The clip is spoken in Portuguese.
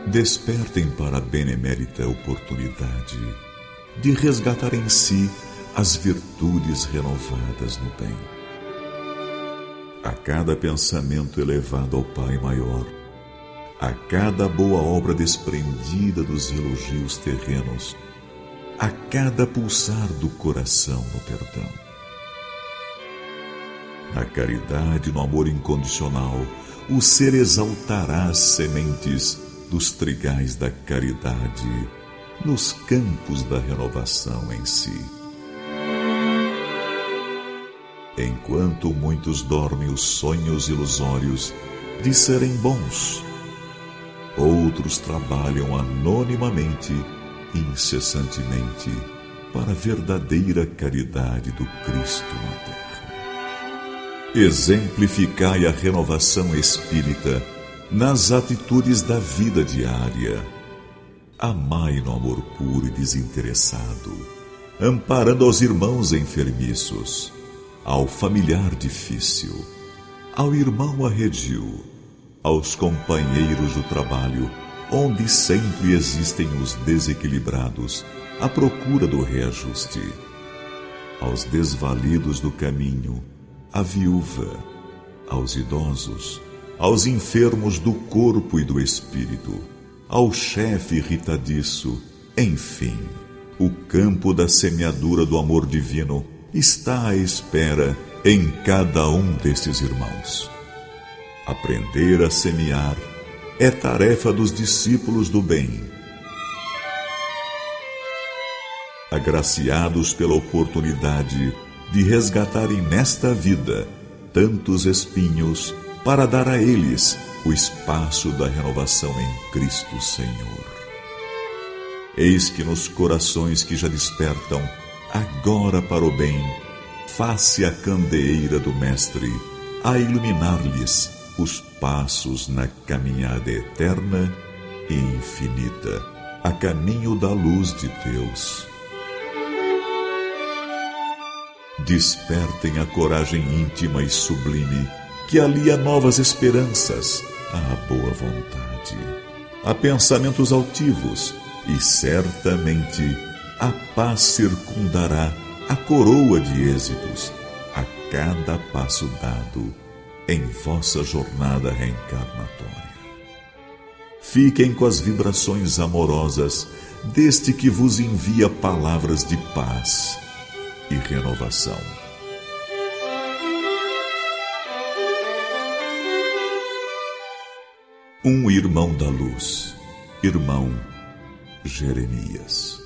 Despertem para a benemérita oportunidade de resgatar em si as virtudes renovadas no bem. A cada pensamento elevado ao Pai maior, a cada boa obra desprendida dos elogios terrenos, a cada pulsar do coração no perdão. Na caridade e no amor incondicional, o ser exaltará as sementes dos trigais da caridade nos campos da renovação em si. Enquanto muitos dormem os sonhos ilusórios de serem bons, outros trabalham anonimamente e incessantemente para a verdadeira caridade do Cristo na terra. Exemplificai a renovação espírita nas atitudes da vida diária. Amai no amor puro e desinteressado, amparando aos irmãos enfermiços, ao familiar difícil, ao irmão arredio, aos companheiros do trabalho, onde sempre existem os desequilibrados à procura do reajuste, aos desvalidos do caminho, à viúva, aos idosos, aos enfermos do corpo e do espírito, ao chefe irritadiço, enfim, o campo da semeadura do amor divino está à espera em cada um destes irmãos. Aprender a semear é tarefa dos discípulos do bem. Agraciados pela oportunidade de resgatarem nesta vida tantos espinhos para dar a eles o espaço da renovação em Cristo Senhor. Eis que nos corações que já despertam agora para o bem, faz-se a candeeira do Mestre a iluminar-lhes os passos na caminhada eterna e infinita, a caminho da luz de Deus. Despertem a coragem íntima e sublime que alia novas esperanças à boa vontade, a pensamentos altivos, e certamente a paz circundará a coroa de êxitos a cada passo dado em vossa jornada reencarnatória. Fiquem com as vibrações amorosas deste que vos envia palavras de paz e renovação. Um irmão da luz, irmão Jeremias.